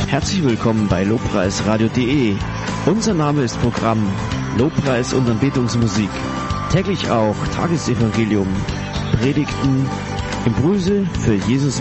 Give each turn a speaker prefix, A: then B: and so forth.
A: Herzlich willkommen bei lobpreisradio.de. Unser Name ist Programm Lobpreis und Anbetungsmusik. Täglich auch Tagesevangelium, Predigten, Impulse für Jesus